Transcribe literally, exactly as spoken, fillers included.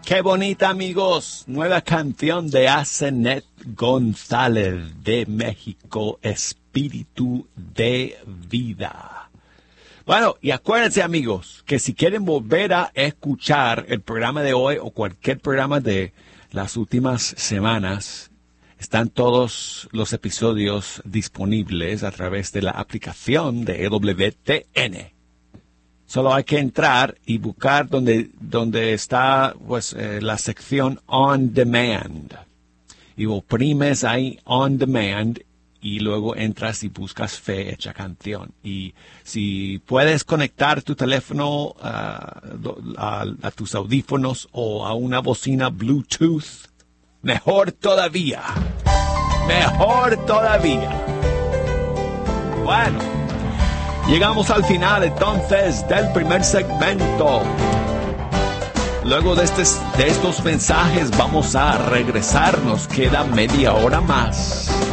Qué bonita, amigos. Nueva canción de Asenet González de México, Espíritu de Vida. Bueno, y acuérdense, amigos, que si quieren volver a escuchar el programa de hoy o cualquier programa de las últimas semanas, están todos los episodios disponibles a través de la aplicación de E W T N. Solo hay que entrar y buscar donde, donde está pues, eh, la sección On Demand. Y oprimes ahí On Demand y luego entras y buscas Fe Hecha Canción. Y si puedes conectar tu teléfono uh, a, a tus audífonos o a una bocina Bluetooth, mejor todavía. Mejor todavía. Bueno. Llegamos al final entonces del primer segmento. Luego de, este, de estos mensajes vamos a regresar. Nos queda media hora más.